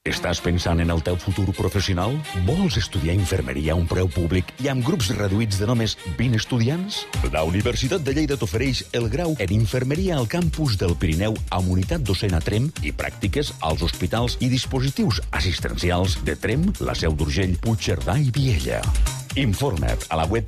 Estàs pensant en el teu futur professional? Vols estudiar infermeria a un preu públic i amb grups reduïts de només 20 estudiants? La Universitat de Lleida t'ofereix el grau en infermeria al campus del Pirineu amb unitat docent a Tremp i pràctiques als hospitals i dispositius assistencials de Tremp, la Seu d'Urgell, Puigcerdà i Viella. Informa't a la web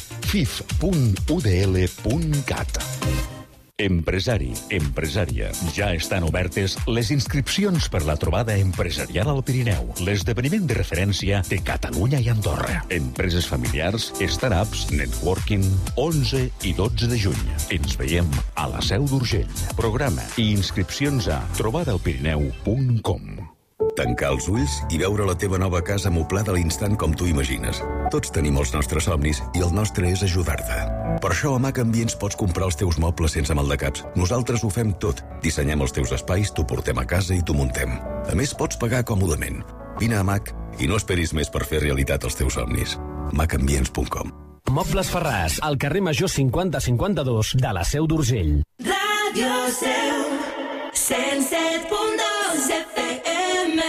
fif.udl.cat. Empresari, empresària. Ja estan obertes les inscripcions per la trobada empresarial al Pirineu, l'esdeveniment de referència de Catalunya i Andorra. Empreses familiars, startups, networking, 11 i 12 de juny. Ens veiem a la Seu d'Urgell. Programa i inscripcions a trobadaelpirineu.com. Tancar els ulls i veure la teva nova casa moblada a l'instant com tu imagines. Tots tenim els nostres somnis i el nostre és ajudar-te. Per això a Mac Ambients pots comprar els teus mobles sense maldecaps. Nosaltres ho fem tot. Dissenyem els teus espais, t'ho portem a casa i t'ho muntem. A més, pots pagar còmodament. Vine a Mac i no esperis més per fer realitat els teus somnis. macambients.com. Mobles Ferràs, al carrer Major 5052 de la Seu d'Urgell. Ràdio Seu 107.2 FM.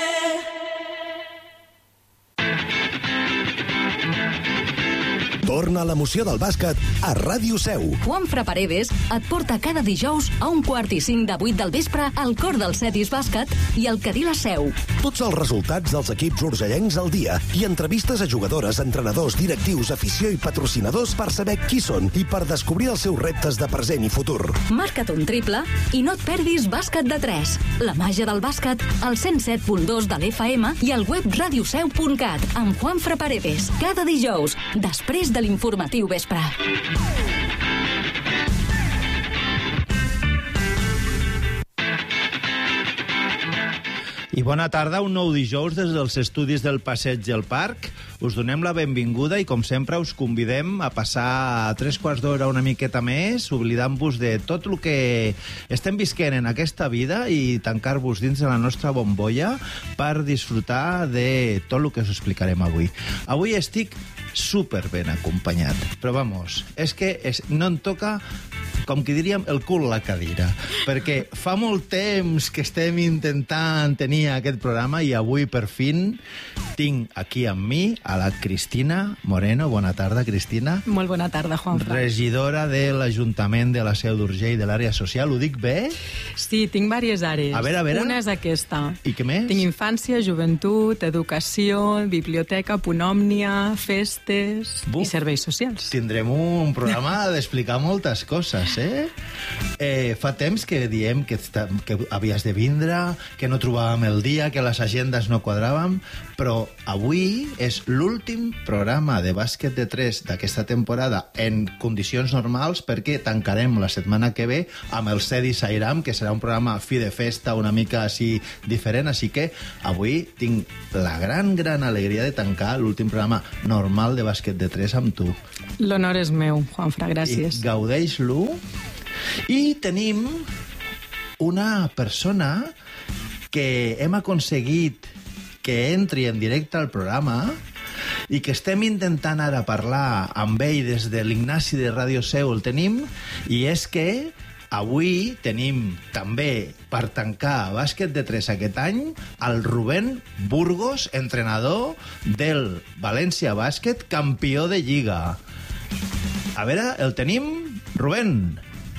Torna l'emoció del bàsquet a Ràdio Seu. Juanfra Paredes et porta cada dijous a 1:45 de 8 del vespre al cor del Cetis Bàsquet i al Cadí la Seu. Tots els resultats dels equips urgellencs al dia i entrevistes a jugadores, entrenadors, directius, afició i patrocinadors per saber qui són i per descobrir els seus reptes de present i futur. Marca't un triple i no et perdis Bàsquet de 3. La màgia del bàsquet al 107.2 de l'FM i al web radioseu.cat amb Juanfra Paredes. Cada dijous, després de l'informatiu vespre. I bona tarda, un nou dijous des dels estudis del Passeig del Parc. Us donem la benvinguda i, com sempre, us convidem a passar a 3/4 una miqueta més, oblidant-vos de tot el que estem visquent en aquesta vida i tancar-vos dins de la nostra bombolla per disfrutar de tot el que us explicarem avui. Avui estic super ben acompanyat, però vamos, és que no em toca, com que diríem, el cul a la cadira, perquè fa molt temps que estem intentant tenir aquest programa i avui, per fin, tinc aquí amb mi a la Cristina Moreno. Bona tarda, Cristina. Molt bona tarda, Juanfra. Regidora de l'Ajuntament de la Seu d'Urgell de l'àrea social. Ho dic bé? Sí, tinc diverses àrees. A veure. Una és aquesta. I què més? Tinc infància, joventut, educació, biblioteca, punòmnia, festes i serveis socials. Tindrem un programa d'explicar moltes coses, eh? Fa temps que diem que havies de vindre, que no trobàvem el dia, que les agendes no quadraven, però avui és l'últim programa de bàsquet de 3 d'aquesta temporada en condicions normals, perquè tancarem la setmana que ve amb el Cedi Sairam, que serà un programa fi de festa una mica així diferent, així que avui tinc la gran alegria de tancar l'últim programa normal de bàsquet de 3 amb tu. L'honor és meu, Juanfra, gràcies. I gaudeix-lo. I tenim una persona que hem aconseguit que entri en directe al programa i que estem intentant ara parlar amb ell des de l'Ignasi de Ràdio Seu. El tenim, i és que avui tenim també, per tancar bàsquet de 3 aquest any, el Rubén Burgos, entrenador del València Bàsquet, campió de Lliga. A veure, el tenim? Rubén?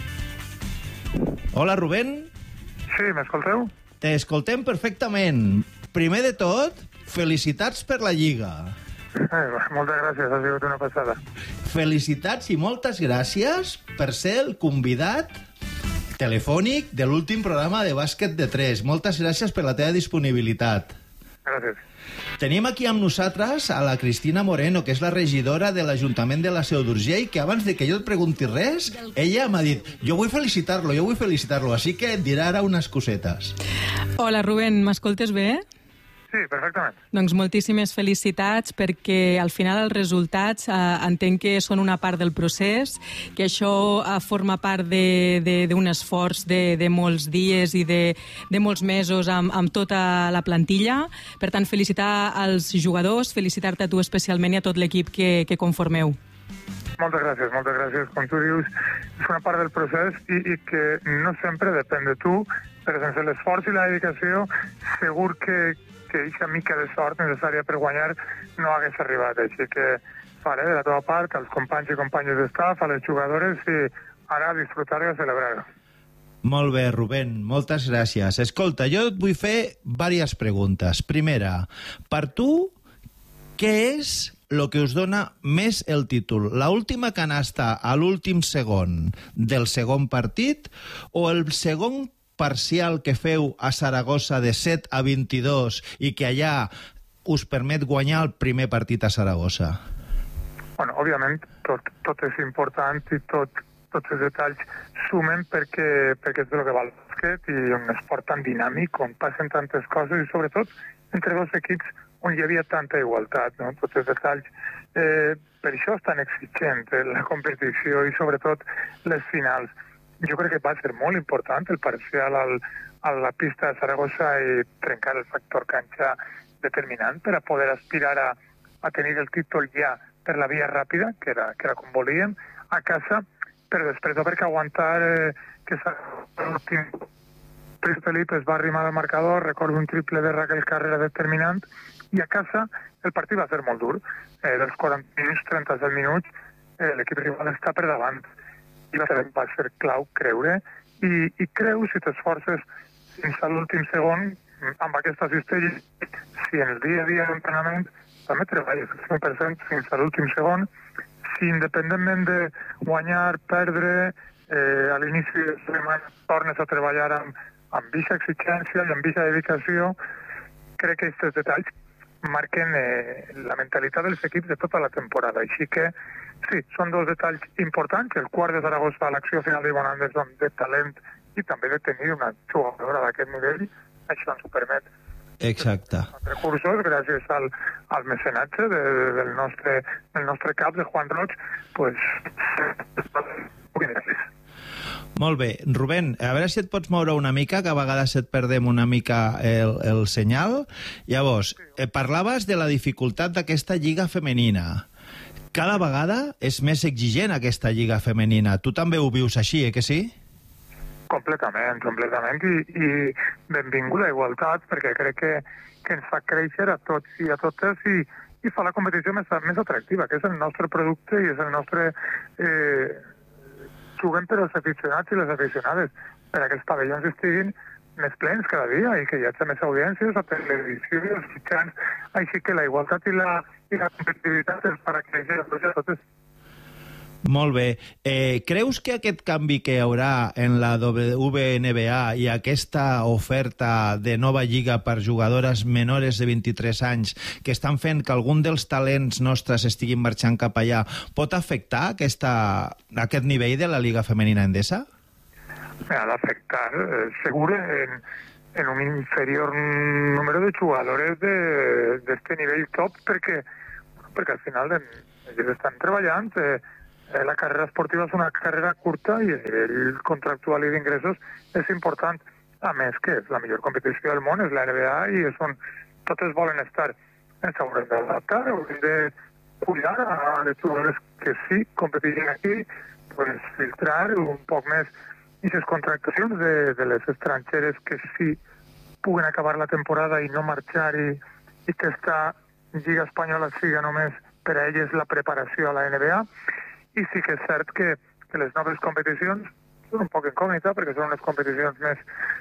Hola, Rubén? Sí, m'escolteu? T'escoltem perfectament. Primer de tot, felicitats per la Lliga. Moltes gràcies, ha sigut una passada. Felicitats i moltes gràcies per ser el convidat telefònic de l'últim programa de bàsquet de 3. Moltes gràcies per la teva disponibilitat. Gràcies. Tenim aquí amb nosaltres a la Cristina Moreno, que és la regidora de l'Ajuntament de la Seu d'Urgell, que abans de que jo et pregunti res, ella m'ha dit, jo vull felicitar-lo, així que et dirà ara unes cosetes. Hola, Rubén, m'escoltes bé? Sí, perfectament. Doncs moltíssimes felicitats, perquè al final els resultats entenc que són una part del procés, que això forma part d'un esforç de molts dies i de molts mesos amb tota la plantilla. Per tant, felicitar als jugadors, felicitar-te a tu especialment i a tot l'equip que conformeu. Moltes gràcies. Com tu dius, és una part del procés i que no sempre depèn de tu però sense l'esforç i la dedicació segur que aquesta mica de sort necessària per guanyar no hagués arribat. Així que faré de la teva part als companys i companyes d'estaf, a les jugadores, i ara disfrutar i celebrar. Molt bé, Rubén, moltes gràcies. Escolta, jo et vull fer diverses preguntes. Primera, per tu, què és el que us dona més el títol? La última canasta a l'últim segon del segon partit o el segon parcial que feu a Saragossa de 7-22 i que allà us permet guanyar el primer partit a Saragossa? Bueno, òbviament, tot és important i tots els detalls sumen perquè és el que val el bàsquet i un esport tan dinàmic on passen tantes coses i sobretot entre dos equips on hi havia tanta igualtat, no? Tots els detalls. Per això és tan exigent la competició i sobretot les finals. Jo crec que va ser molt important el parcial a la pista de Saragossa i trencar el factor canxa determinant per a poder aspirar a tenir el títol ja per la via ràpida, que era com volíem, a casa, però després d'haver que aguantar que l'últim Felip es va arrimar al marcador, recordo un triple de Raquel Carrera determinant, i a casa el partit va ser molt dur. Dels 40 minuts, 37 minuts, l'equip rival està per davant. I va ser clau creure, i creu, si t'esforces fins a l'últim segon, amb aquesta cistella, si en el dia a dia d'entrenament també treballes 100% fins a l'últim segon, si independentment de guanyar, perdre, a l'inici de la setmana tornes a treballar amb aquesta exigència i amb aquesta dedicació, crec que aquests detalls marquen la mentalitat dels equips de tota la temporada. Així que, sí, són dos detalls importants. El quart de Saragossa, l'acció final d'Ivonne Anderson, de talent i també de tenir una jugadora d'aquest nivell, això ens ho permet. Exacte. Recursos, gràcies al mecenatge del nostre cap, de Juan Roig, pues, molt bé. Rubén, a veure si et pots moure una mica, que a vegades et perdem una mica el senyal. Llavors, parlaves de la dificultat d'aquesta lliga femenina. Cada vegada és més exigent aquesta lliga femenina. Tu també ho vius així, que sí? Completament. I benvinguda a igualtat, perquè crec que ens fa créixer a tots i a totes i fa la competició més atractiva, que és el nostre producte i és el nostre... juguem per als aficionats i les aficionades, per a que els pavellons estiguin més plens cada dia i que hi hagi més audiències a televisió i als mitjans. Així que la igualtat i la competitivitat és per a créixer a tots i a totes. Molt bé. Creus que aquest canvi que hi haurà en la WNBA i aquesta oferta de nova lliga per jugadores menores de 23 anys que estan fent que algun dels talents nostres estiguin marxant cap allà pot afectar aquest nivell de la Lliga Femenina Endesa? Ha d'afectar, segur, en un inferior número de jugadores d'este nivell top perquè al final ells estan treballant. La carrera esportiva és una carrera curta i el nivell contractual i d'ingressos és important. A més, que és la millor competició del món, és la NBA, i és on totes volen estar. Ens haurem d'adaptar, haurem de cuidar a les jugadores que sí competiran aquí, pues, filtrar un poc més aquestes contractacions de les estrangeres que sí puguen acabar la temporada i no marxar i que aquesta Lliga Espanyola siga només per a elles la preparació a la NBA. I sí que és cert que les noves competicions són un poc incògnita perquè són unes competicions més,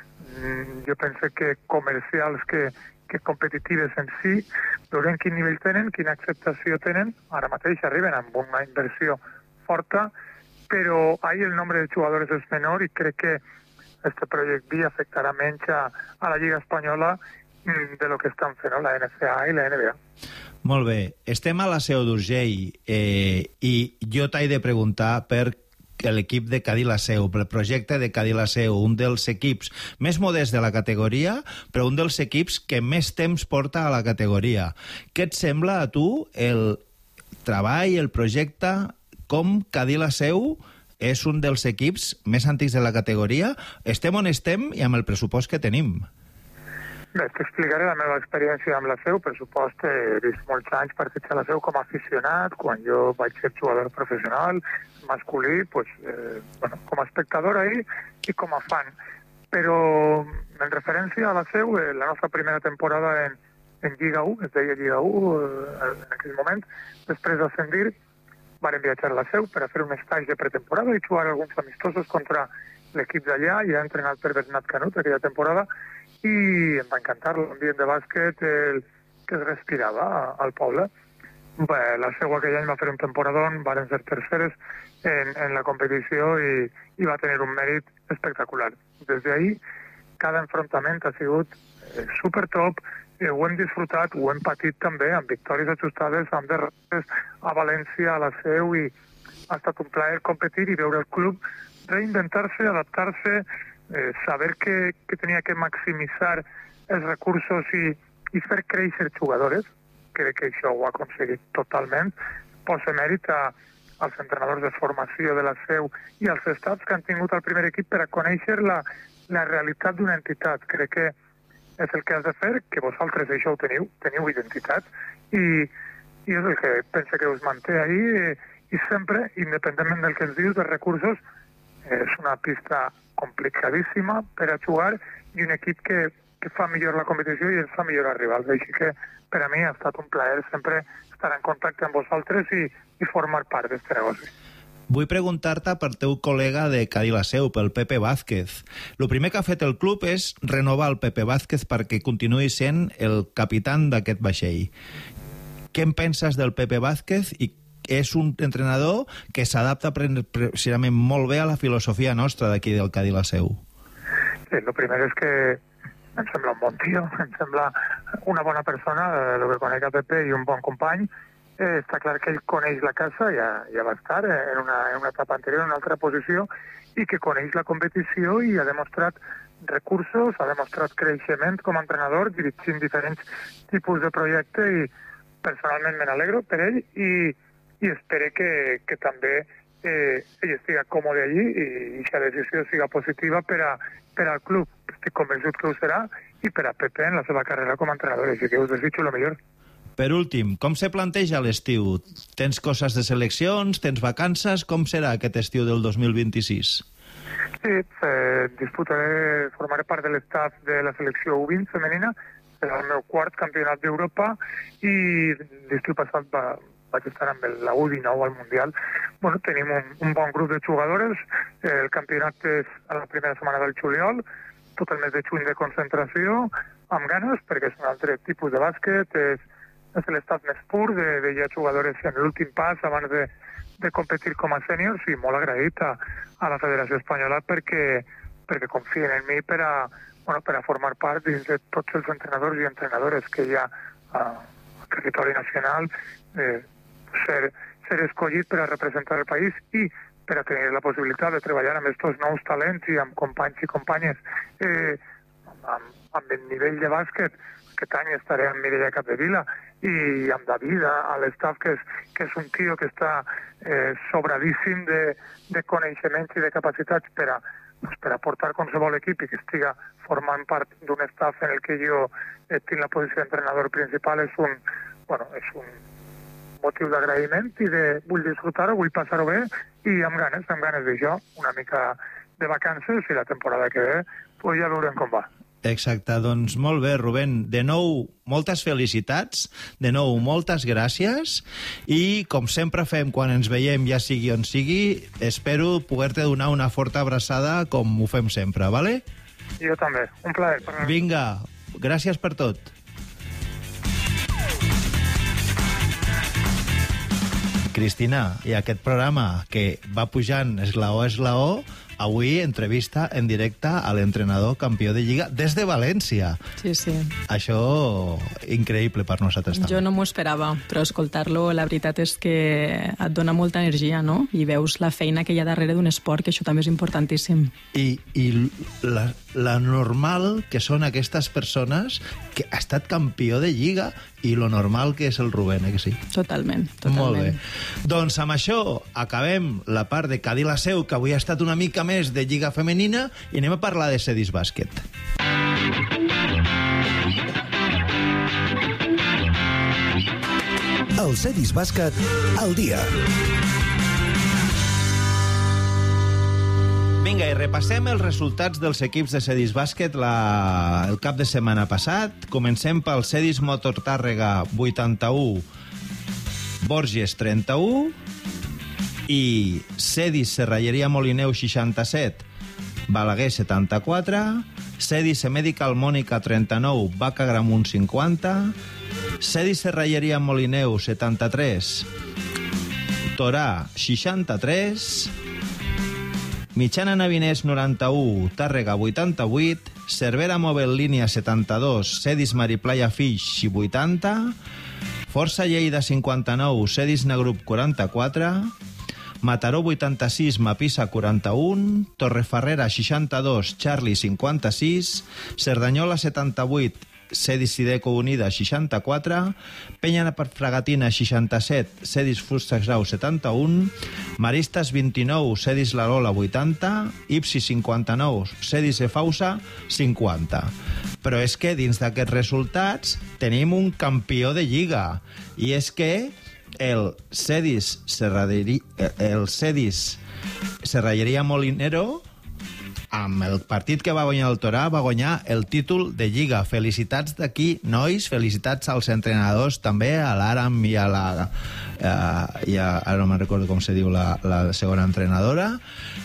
jo penso que comercials que competitives en si. Veurem quin nivell tenen, quina acceptació tenen. Ara mateix arriben amb una inversió forta, però ahir el nombre de jugadores és menor i crec que este projecte afectarà menys a la Lliga Espanyola de lo que estan fent la NCAA i la NBA. Molt bé. Estem a la Seu d'Urgell i jo t'he de preguntar per l'equip de Cadí la Seu, pel projecte de Cadí la Seu, un dels equips més modest de la categoria, però un dels equips que més temps porta a la categoria. Què et sembla a tu el treball, el projecte, com Cadí la Seu és un dels equips més antics de la categoria? Estem on estem i amb el pressupost que tenim. Bé, t'explicaré la meva experiència amb la Seu. Per supost, he vist molts anys partits a la Seu com a aficionat, quan jo vaig ser jugador professional, masculí, com a espectador ahir i com a fan. Però en referència a la Seu, la nostra primera temporada en Lliga 1, es deia Lliga 1 en aquell moment, després d'ascendir, vàrem viatjar a la Seu per a fer un estatge de pretemporada i jugar alguns amistosos contra l'equip d'allà, ja entrenat per Bernat Canut aquella temporada, i em va encantar l'ambient de bàsquet que es respirava al poble. Bé, la Seu aquell any va fer un temporadón, varen ser terceres en la competició i va tenir un mèrit espectacular. Des d'ahir, cada enfrontament ha sigut supertop, ho hem disfrutat, ho hem patit també, amb victòries ajustades, amb derrotes a València, a la Seu, i ha estat un plaer competir i veure el club reinventar-se, adaptar-se, saber que tenia que maximitzar els recursos i fer créixer jugadors. Crec que això ho ha aconseguit totalment. Posa mèrit als entrenadors de formació de la Seu i als estats que han tingut el primer equip per a conèixer la realitat d'una entitat. Crec que és el que has de fer, que vosaltres això ho teniu identitat, i és el que penso que us manté ahí, i sempre, independentment del que ens dius, dels recursos, és una pista complicadíssima per a jugar i un equip que fa millor la competició i ens fa millor els rivals. Així que per a mi ha estat un plaer sempre estar en contacte amb vosaltres i formar part d'aquest negoci. Vull preguntar-te per teu col·lega de Cadí-la-Seu, pel Pepe Vázquez. El primer que ha fet el club és renovar el Pepe Vázquez perquè continuï sent el capitán d'aquest vaixell. Què en penses del Pepe Vázquez? I és un entrenador que s'adapta precisament molt bé a la filosofia nostra d'aquí del Cadí-la-Seu. Sí, el primer és que em sembla un bon tio, em sembla una bona persona, el que conec a Pepe, i un bon company. Està clar que ell coneix la casa, ja va estar en una etapa anterior, en una altra posició, i que coneix la competició i ha demostrat recursos, ha demostrat creixement com a entrenador, dirigint diferents tipus de projecte, i personalment me n'alegro per ell i espero que també ell estiga còmode allí i aquesta decisió siga positiva per al club. Estic convençut que ho serà, i per a Pepe en la seva carrera com a entrenador, així que us desitjo el millor. Per últim, com se planteja l'estiu? Tens coses de seleccions? Tens vacances? Com serà aquest estiu del 2026? Sí, formaré part de l'estaf de la selecció U20 femenina, serà el meu quart campionat d'Europa, i l'estiu passat vaig estar amb la U19 al Mundial. Bueno, tenim un bon grup de jugadores, el campionat és a la primera setmana del juliol, tot el mes de juny de concentració, amb ganes, perquè és un altre tipus de bàsquet, és l'estat més pur, de ja jugadores en l'últim pas abans de competir com a sèniors, i molt agraït a la Federació Espanyola perquè confien en mi per a formar part dins de tots els entrenadors i entrenadores que hi ha al territori nacional, ser escollit per a representar el país i per a tenir la possibilitat de treballar amb aquests nous talents i amb companys i companyes amb el nivell de bàsquet. Aquest any estaré amb Mireia Capdevila i amb David a l'estaf, que és un tio que està sobradíssim de coneixements i de capacitats per a portar qualsevol equip i que estiga formant part d'un estaf en el que jo tinc la posició d'entrenador principal. És un motiu d'agraïment i vull disfrutar-ho, vull passar-ho bé i amb ganes d'això, una mica de vacances, i la temporada que ve ja veurem com va. Exacte, doncs molt bé, Rubén. De nou, moltes felicitats, de nou, moltes gràcies, i com sempre fem quan ens veiem, ja sigui on sigui, espero poder-te donar una forta abraçada com ho fem sempre, vale? Jo també, un plaer. Vinga, gràcies per tot. Cristina, i aquest programa que va pujant esglaó a esglaó, avui entrevista en directe a l'entrenador campió de Lliga des de València. Sí, sí. Això, increïble per nosaltres també. Jo no m'ho esperava, però escoltar-lo, la veritat és que et dona molta energia, no? I veus la feina que hi ha darrere d'un esport, que això també és importantíssim. I la normal que són aquestes persones que ha estat campió de Lliga, i lo normal que és el Rubén, que sí? Totalment. Molt bé. Doncs amb això acabem la part de Cadí-la-Seu, que avui ha estat una mica més de Lliga Femenina, i anem a parlar de Cedis Bàsquet. El Cedis Bàsquet al dia. Vinga, i repassem els resultats dels equips de Cedis Bàsquet el cap de setmana passat. Comencem pel Cedis Motor Tàrrega 81, Borges 31 i Cedis Serralleria Molineu 67, Balaguer 74, Cedis Medical Mònica 39, Vaca Gramunt 50, Cedis Serralleria Molineu 73, Torà 63, Mitjana Naviners 91, Tàrrega 88, Cervera Mobile Línia 72, Cedis Mariplaya Fix 80, Força Lleida 59, Cedis Negrup 44, Mataró 86, Mapisa 41, Torrefarrera 62, Charlie 56, Cerdanyola 78, Cedis Sideco Unida 64, Penya Fragatina 67, Cedis Fustagrau 71, Maristes 29, Cedis La Lola 80, Ipsi 59, Cedis Efausa 50. Però és que dins d'aquests resultats tenim un campió de Lliga, i és que el Cedis Serralleria Molinero, amb el partit que va guanyar el Torà, va guanyar el títol de Lliga. Felicitats d'aquí, nois, felicitats als entrenadors, també a l'Aram i a la... ara no me'n recordo com se diu la segona entrenadora.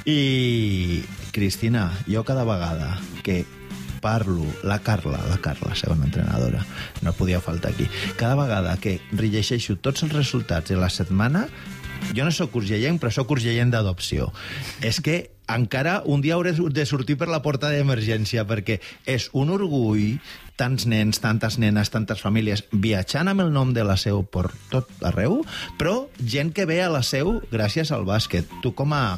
I, Cristina, jo cada vegada que parlo, la Carla, segona entrenadora, no podia faltar aquí, cada vegada que rellegeixo tots els resultats de la setmana, jo no soc urgellenc, però soc urgellenc d'adopció. És que encara un dia hauré de sortir per la porta d'emergència, perquè és un orgull, tants nens, tantes nenes, tantes famílies, viatjant amb el nom de la Seu per tot arreu, però gent que ve a la Seu gràcies al bàsquet. Tu, com a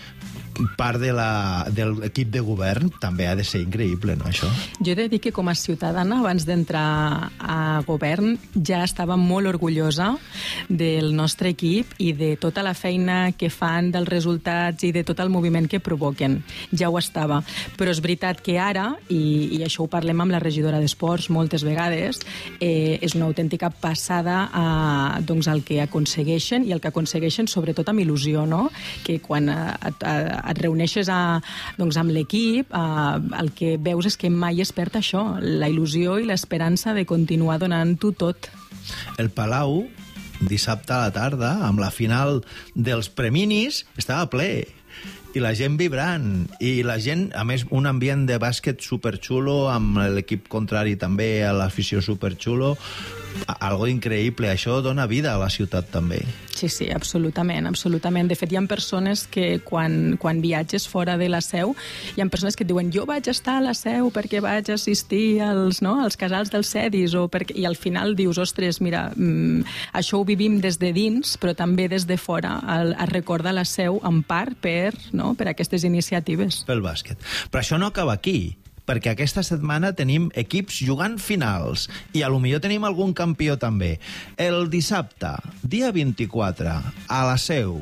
part de l'equip de govern, també ha de ser increïble, no, això? Jo he de dir que com a ciutadana, abans d'entrar a govern, ja estava molt orgullosa del nostre equip i de tota la feina que fan, dels resultats i de tot el moviment que provoquen. Ja ho estava. Però és veritat que ara, i això ho parlem amb la regidora d'Esports moltes vegades, és una autèntica passada doncs, el que aconsegueixen, i el que aconsegueixen sobretot amb il·lusió, no? Que quan et reuneixes doncs, amb l'equip, el que veus és que mai es perd això, la il·lusió i l'esperança de continuar donant-ho tot. El Palau, dissabte a la tarda, amb la final dels Preminis, estava ple. I la gent vibrant, i la gent, a més, un ambient de bàsquet superxulo, amb l'equip contrari també, a l'afició superxulo, algo increïble. Això dona vida a la ciutat també. Sí, absolutament, absolutament. De fet, hi ha persones que quan viatges fora de la Seu, hi ha persones que et diuen jo vaig estar a la Seu perquè vaig assistir als casals dels Cedis, i al final dius, ostres, mira, això ho vivim des de dins, però també des de fora es recorda la Seu en part per aquestes iniciatives. Pel bàsquet. Però això no acaba aquí, perquè aquesta setmana tenim equips jugant finals i a lo millor tenim algun campió també. El dissabte, dia 24, a la Seu,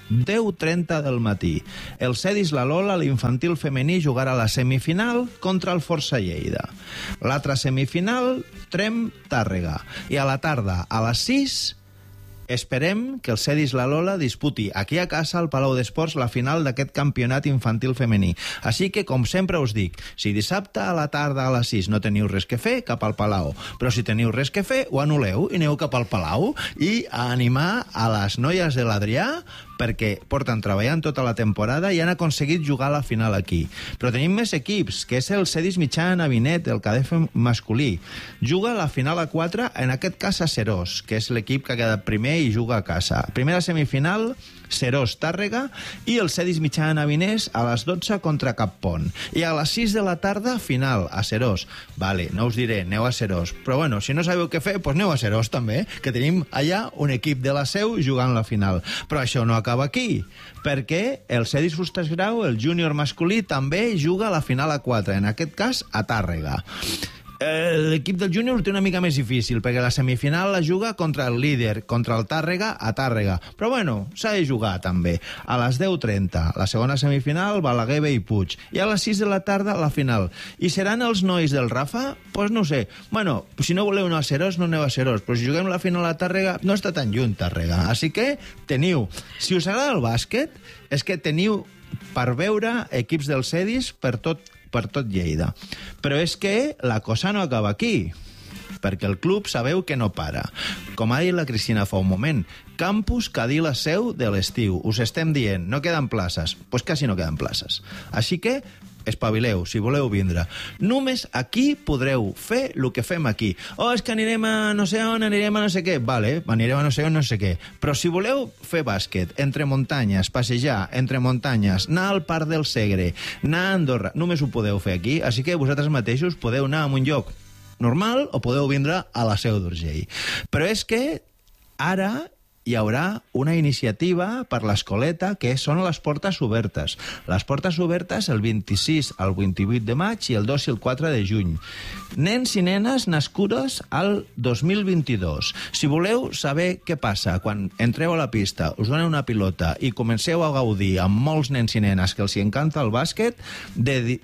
10:30 del matí, el Cedis La Lola, l'infantil femení, jugarà la semifinal contra el Força Lleida. L'altra semifinal, Trem Tàrrega. I a la tarda, a les 6, esperem que el Cedis La Lola disputi aquí a casa al Palau d'Esports la final d'aquest campionat infantil femení. Així que, com sempre us dic, si dissabte a la tarda a les 6 no teniu res que fer, cap al Palau. Però si teniu res que fer, ho anul·leu i aneu cap al Palau i a animar a les noies de l'Adrià, perquè porten treballant tota la temporada i han aconseguit jugar a la final aquí. Però tenim més equips, que és el Cedis Mitjana Navinet, el cadet masculí. Juga la final a 4, en aquest cas a Serós, que és l'equip que ha quedat primer i juga a casa. Primera semifinal, Serós Tàrrega, i el Cedis Mitjana Naviners a les 12 contra Cappont. I a les 6 de la tarda, final, a Serós. Vale, no us diré, aneu a Serós. Però bueno, si no sabeu què fer, doncs aneu a Serós també, que tenim allà un equip de la Seu jugant la final. Però això no acaba aquí, perquè el Cedis Fustagrau, el júnior masculí, també juga a la final a 4, en aquest cas a Tàrrega. L'equip del júnior té una mica més difícil, perquè la semifinal la juga contra el líder, contra el Tàrrega, a Tàrrega. Però bueno, s'ha de jugar també. A les 10:30, la segona semifinal, Balaguer i Puig. I a les 6 de la tarda, la final. I seran els nois del Rafa? Doncs no sé. Bueno, si no voleu anar a Serós, no aneu a Serós. Però si juguem la final a Tàrrega, no està tan lluny Tàrrega. Així que teniu, si us agrada el bàsquet, és que teniu per veure equips del Cedis per tot Lleida. Però és que la cosa no acaba aquí, perquè el club sabeu que no para. Com ha dit la Cristina fa un moment, Campus Cadí la Seu de l'estiu. Us estem dient, no queden places. Pues quasi no queden places. Així que espavileu, si voleu vindre. Només aquí podreu fer el que fem aquí. És que anirem a no sé on, anirem a no sé què. Vale, anirem a no sé on, no sé què. Però si voleu fer bàsquet, entre muntanyes, passejar entre muntanyes, anar al Parc del Segre, anar a Andorra, només ho podeu fer aquí. Així que vosaltres mateixos podeu anar a un lloc normal o podeu vindre a la Seu d'Urgell. Però és que ara hi haurà una iniciativa per l'Escoleta que són les portes obertes. Les portes obertes el 26 al 28 de maig i el 2 i el 4 de juny. Nens i nenes nascudes al 2022. Si voleu saber què passa quan entreu a la pista, us donen una pilota i comenceu a gaudir amb molts nens i nenes que els hi encanta el bàsquet, de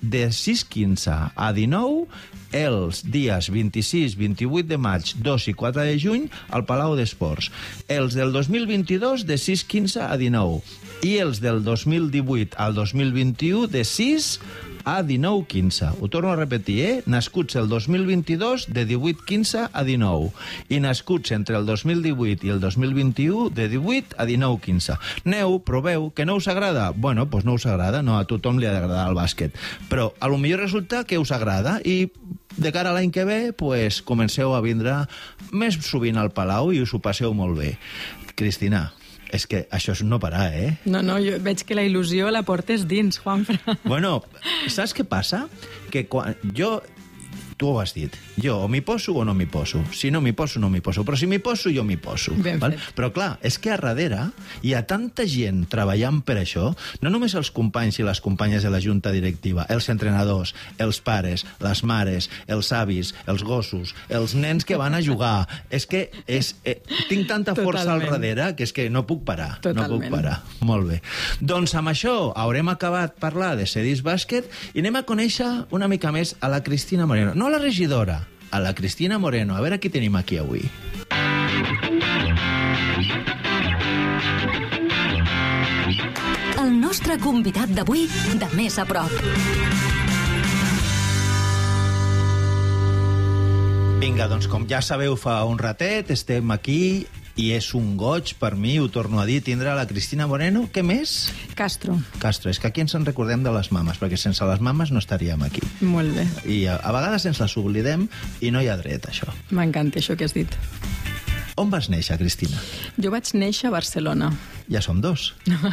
6:15 a 19, els dies 26, 28 de maig, 2 i 4 de juny, al Palau d'Esports. Els del 2022 de 6:15 a 19 i els del 2018 al 2021 de 6 a 19:15. Ho torno a repetir, nascuts el 2022 de 18:15 a 19 i nascuts entre el 2018 i el 2021 de 18 a 19:15. Aneu, proveu, que no us agrada? Bueno, doncs no us agrada, no a tothom li ha d'agradar el bàsquet, però a lo millor resulta que us agrada i de cara a l'any que ve, pues, comenceu a vindre més sovint al Palau i us ho passeu molt bé. Cristina, és que això és no parar, eh? No, jo veig que la il·lusió la portes dins, Juanfra. Bueno, saps què passa? Que quan tu ho has dit, jo o m'hi poso o no m'hi poso. Si no m'hi poso, no m'hi poso. Però si m'hi poso, jo m'hi poso. Val? Però clar, és que a darrere hi ha tanta gent treballant per això, no només els companys i les companyes de la junta directiva, els entrenadors, els pares, les mares, els avis, els gossos, els nens que van a jugar. És que tinc tanta força al darrere que és que no puc parar. Totalment. No puc parar. Molt bé. Doncs amb això haurem acabat parlar de Cedis Bàsquet i anem a conèixer una mica més a la Cristina Moreno. No a la regidora, a la Cristina Moreno. A veure qui tenim aquí avui. El nostre convidat d'avui, de més a prop. Vinga, doncs com ja sabeu, fa un ratet estem aquí i és un goig per mi, ho torno a dir, tindre la Cristina Moreno. Què més? Castro. És que aquí ens en recordem de les mames, perquè sense les mames no estaríem aquí. Molt bé. I a vegades ens les oblidem i no hi ha dret, això. M'encanta això que has dit. On vas néixer, Cristina? Jo vaig néixer a Barcelona. Ja som dos.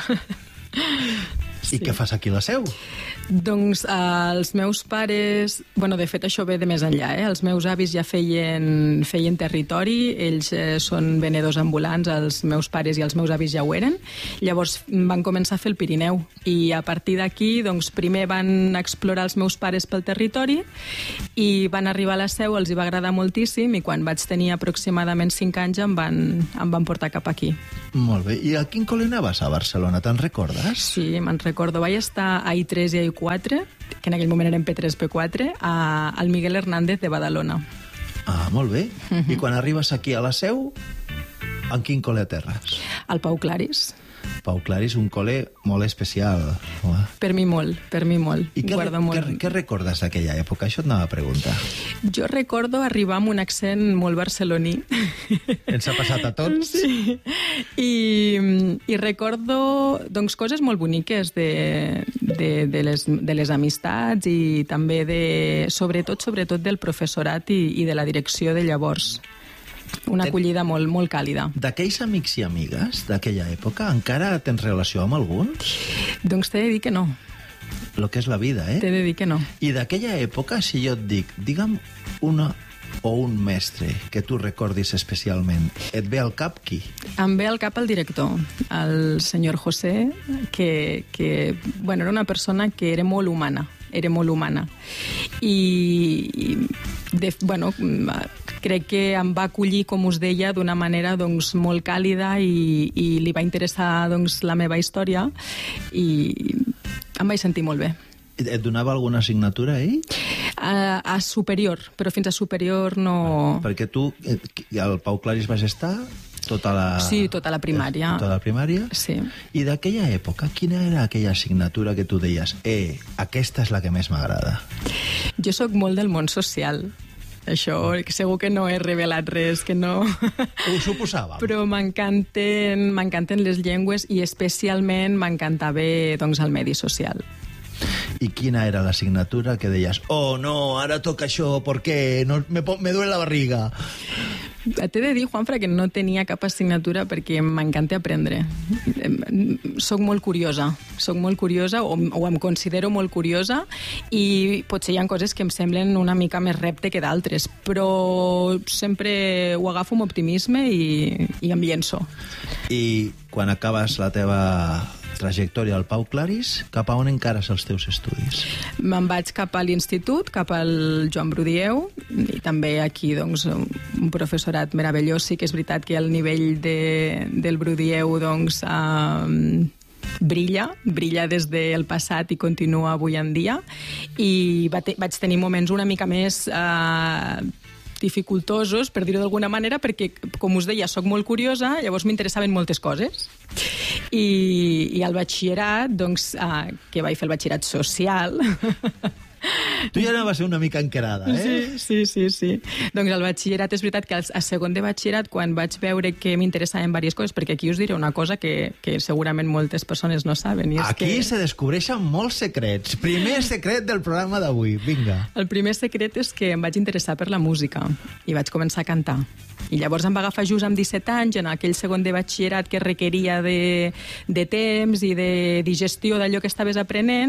I què fas aquí a la Seu? Doncs els meus pares... Bueno, de fet, això ve de més enllà, eh? Els meus avis ja feien territori, ells són venedors ambulants, els meus pares i els meus avis ja ho eren. Llavors van començar a fer el Pirineu i a partir d'aquí, doncs, primer van explorar els meus pares pel territori i van arribar a la Seu, els hi va agradar moltíssim i quan vaig tenir aproximadament 5 anys em van portar cap aquí. Molt bé. I a quin col·le anaves a Barcelona? Te'n recordes? Sí, me'n recordo. Vaig estar a I3 i a I4, que en aquell moment eren P3, P4, al Miguel Hernández de Badalona. Ah, molt bé. I quan arribes aquí a la Seu, en quin col·le aterres? Al Pau Claris. Pau Claris, un col·le molt especial. Per mi molt. I què recordes d'aquella època? Això et anava a preguntar. Jo recordo arribar amb un accent molt barceloní. Ens ha passat a tots? Sí. I recordo doncs, coses molt boniques de les amistats i també sobretot del professorat i de la direcció de llavors. Una acollida molt, molt càlida. D'aquells amics i amigues d'aquella època, encara tens relació amb alguns? Doncs t'he de dir que no. Lo que és la vida, eh? T'he de dir que no. I d'aquella època, si jo et dic, digue'm una o un mestre que tu recordis especialment, et ve al cap qui? Em ve al cap el director, el senyor José, que era una persona que era molt humana. Crec que em va acollir, com us deia, d'una manera doncs, molt càlida i li va interessar doncs, la meva història i em vaig sentir molt bé. Et donava alguna assignatura, ell? A superior, però fins a superior no... Perquè tu, al Pau Claris vas estar... Tota la... Sí, tota la primària. Tota la primària? Sí. I d'aquella època, quina era aquella assignatura que tu deies aquesta és la que més m'agrada? Jo sóc molt del món social. Això segur que no he revelat res, que no... Ho suposàvem. Però m'encanten les llengües i especialment m'encantava doncs, el medi social. I quina era l'assignatura que deies no, ara toca això, ¿por qué? No, me duele la barriga. T'he de dir, Juanfra, que no tenia cap assignatura perquè m'encanta aprendre. Soc molt curiosa o em considero molt curiosa i potser hi ha coses que em semblen una mica més repte que d'altres, però sempre ho agafo amb optimisme i em llenço. I quan acabes la teva trajectòria al Pau Claris, cap a on encares els teus estudis? Me'n vaig cap a l'institut, cap al Joan Brudieu, i també aquí doncs, un professorat meravellós. Sí que és veritat que el nivell del Brudieu doncs, brilla des del passat i continua avui en dia, i vaig tenir moments una mica més dificultosos, per dir-ho d'alguna manera, perquè, com us deia, sóc molt curiosa, llavors m'interessaven moltes coses. I al batxillerat, doncs, que vaig fer el batxillerat social... Tu ja anaves a ser una mica encarada, Sí. Doncs al batxillerat, és veritat que a segon de batxillerat, quan vaig veure que m'interessaven diverses coses, perquè aquí us diré una cosa que segurament moltes persones no saben. I és aquí se descobreixen molts secrets. Primer secret del programa d'avui, vinga. El primer secret és que em vaig interessar per la música i vaig començar a cantar. I llavors em va agafar just amb 17 anys, en aquell segon de batxillerat que requeria de temps i de digestió d'allò que estaves aprenent,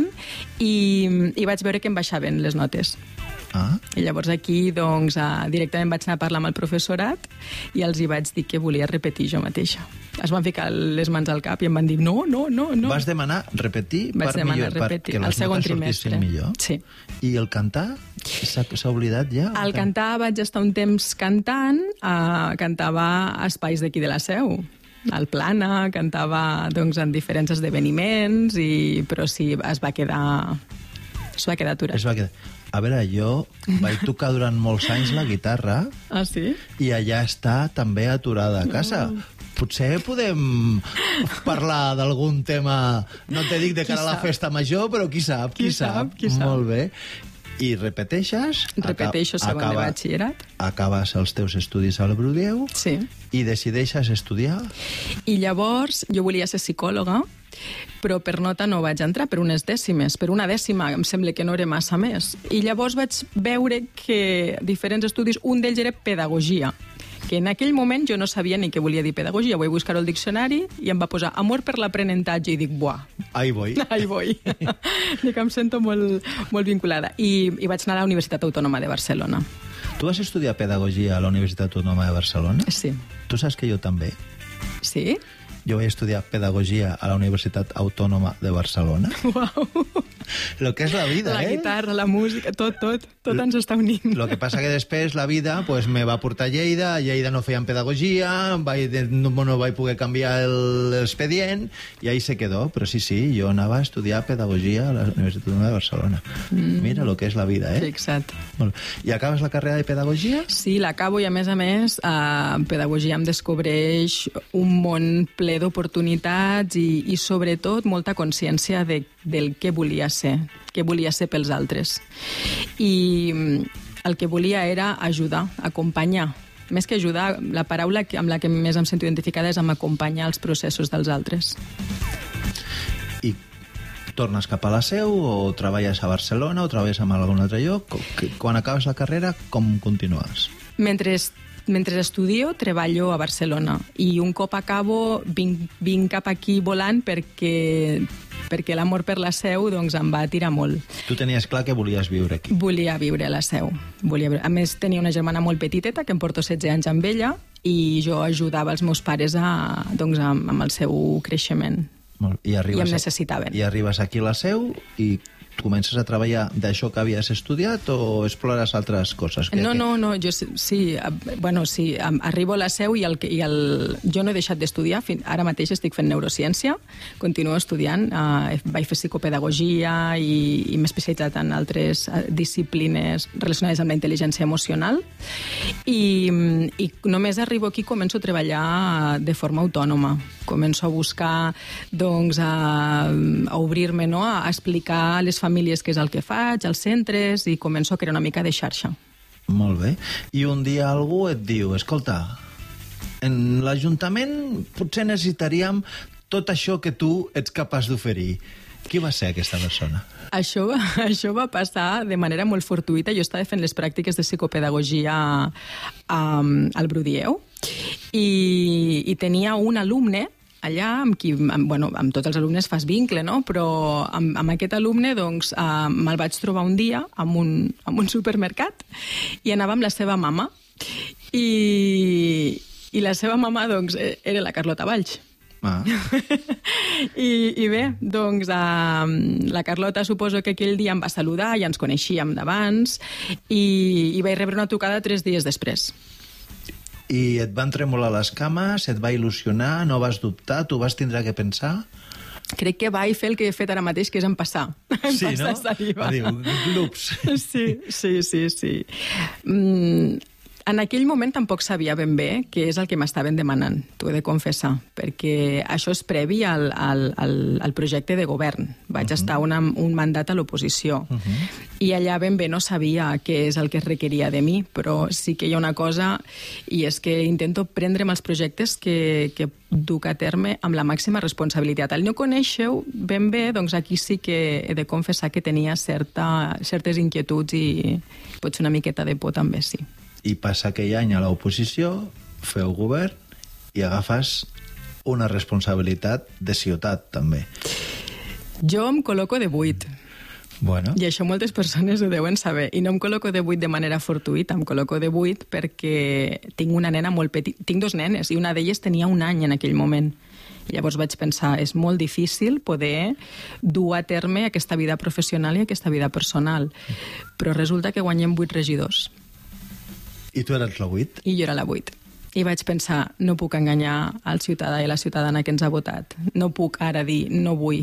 i vaig veure que em baixaven les notes. I llavors aquí doncs, directament vaig anar a parlar amb el professorat i els hi vaig dir que volia repetir jo mateixa. Es van ficar les mans al cap i em van dir no. Vas demanar repetir perquè les notes sortissin millor? Sí. I el cantar? S'ha oblidat ja? El cantar vaig estar un temps cantant, cantava a espais d'aquí de la Seu. Al Plana, cantava doncs, en diferents esdeveniments, però sí, es va quedar aturat. A veure, jo vaig tocar durant molts anys la guitarra. Ah, sí? I allà està també aturada a casa. Potser podem parlar d'algun tema, no te dic de cara a la festa major, però qui sap. Molt bé. I repeteixes? Repeteixo segon de batxillerat. Acabes els teus estudis al Brudieu? Sí. I decideixes estudiar? I llavors jo volia ser psicòloga, però per nota no vaig entrar, per unes dècimes. Per una dècima em sembla que no era massa més. I llavors vaig veure que diferents estudis, un d'ells era pedagogia, que en aquell moment jo no sabia ni què volia dir pedagogia. Vull buscar-ho al diccionari i em va posar amor per l'aprenentatge i dic, buah. Ahí voy. Dic, em sento molt, molt vinculada. I vaig anar a la Universitat Autònoma de Barcelona. Tu vas estudiar pedagogia a la Universitat Autònoma de Barcelona? Sí. Tu saps que jo també? Sí? Jo vaig estudiar pedagogia a la Universitat Autònoma de Barcelona. Uau! Lo que és la vida, La guitarra, la música, tot ens està unint. Lo que passa que després la vida pues, me va portar a Lleida. A Lleida no feien pedagogia, no vaig poder canviar l'expedient i ahí se quedó. Però sí, jo anava a estudiar pedagogia a la Universitat Autònoma de Barcelona. Mira lo que és la vida, Fixa't. I acabes la carrera de pedagogia? Sí, l'acabo i a més, pedagogia em descobreix un món ple d'oportunitats i sobretot molta consciència del que volia ser pels altres. I el que volia era ajudar, acompanyar. Més que ajudar, la paraula amb la que més em sento identificada és amb acompanyar els processos dels altres. I tornes cap a la Seu o treballes a Barcelona o treballes en algun altre lloc? Quan acabes la carrera, com continues? Mentre estudio, treballo a Barcelona i un cop acabo vinc cap aquí volant perquè l'amor per la Seu doncs, em va tirar molt. Tu tenies clar que volies viure aquí? Volia viure a la Seu. A més, tenia una germana molt petiteta, que em porto 16 anys amb ella, i jo ajudava els meus pares amb el seu creixement. I em necessitaven. I arribes aquí a la Seu i comences a treballar d'això que havies estudiat o explores altres coses? No, jo sí, arribo a la Seu i jo no he deixat d'estudiar, ara mateix estic fent neurociència, continuo estudiant, vaig fer psicopedagogia i m'he especialitzat en altres disciplines relacionades amb la intel·ligència emocional i només arribo aquí i començo a treballar de forma autònoma, començo a buscar, doncs, a obrir-me, no?, a explicar a les famílies què és el que faig, als centres, i començo a crear una mica de xarxa. Molt bé. I un dia algú et diu, escolta, en l'Ajuntament potser necessitaríem tot això que tu ets capaç d'oferir. Qui va ser aquesta persona? Això va passar de manera molt fortuïta. Jo estava fent les pràctiques de psicopedagogia al Brudieu i tenia un alumne allà amb tots els alumnes fas vincle, no? Però amb aquest alumne doncs, me'l vaig trobar un dia en un supermercat i anava amb la seva mama i la seva mama doncs, era la Carlota Valls. I bé, doncs la Carlota suposo que aquell dia em va saludar, ja ens coneixíem d'abans i vaig rebre una trucada 3 dies després. I et van tremolar les cames, et va il·lusionar, no vas dubtar, tu vas tindre que pensar? Crec que vaig fer el que he fet ara mateix, que és empassar. Sí, no? Saliva. Glups. Sí. En aquell moment tampoc sabia ben bé què és el que m'estaven demanant, t'ho he de confessar, perquè això és previ al projecte de govern. Vaig estar un mandat a l'oposició i allà ben bé no sabia què és el que es requeria de mi, però sí que hi ha una cosa, i és que intento prendre'm els projectes que duc a terme amb la màxima responsabilitat. Al no conèixer-ho ben bé, doncs aquí sí que he de confessar que tenia certes inquietuds i potser una miqueta de por també, sí. I passa aquell any a l'oposició, feu govern i agafes una responsabilitat de ciutat, també. Jo em col·loco de 8. Bueno. I això moltes persones ho deuen saber. I no em col·loco de 8 de manera fortuïta, em col·loco de 8 perquè tinc una nena molt petita. Tinc 2 nenes i una d'elles tenia 1 any en aquell moment. I llavors vaig pensar, és molt difícil poder dur a terme aquesta vida professional i aquesta vida personal. Però resulta que guanyem 8 regidors. I tu eres la 8? I jo era la 8. I vaig pensar, no puc enganyar al ciutadà i la ciutadana que ens ha votat. No puc ara dir, no vull.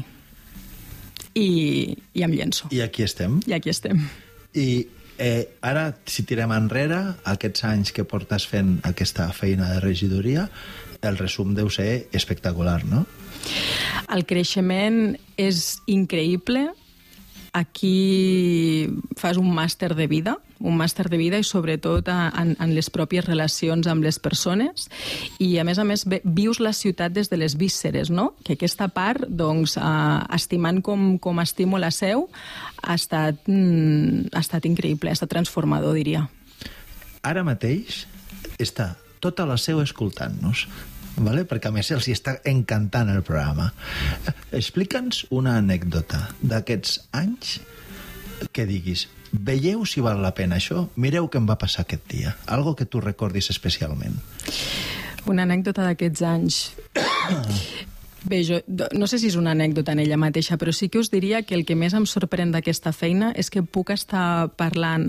I em llenço. I aquí estem. I ara, si tirem enrere, aquests anys que portes fent aquesta feina de regidoria, el resum deu ser espectacular, no? El creixement és increïble. Aquí fas un màster de vida i sobretot en les pròpies relacions amb les persones i a més vius la ciutat des de les vísceres, no? Que aquesta part, doncs, estimant com estimo la Seu, ha estat increïble, ha estat transformador, diria. Ara mateix està tota la Seu escoltant-nos, vale? Perquè a més els està encantant el programa. Explica'ns una anècdota d'aquests anys que diguis, veieu si val la pena això, mireu què em va passar aquest dia, algo que tu recordis especialment. Una anècdota d'aquests anys. Bé, jo no sé si és una anècdota en ella mateixa, però sí que us diria que el que més em sorprèn d'aquesta feina és que puc estar parlant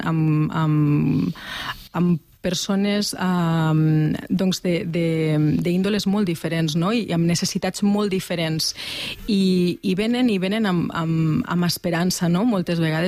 amb persones doncs d'índoles molt diferents, no? I amb necessitats molt diferents. I venen amb esperança, no? Moltes vegades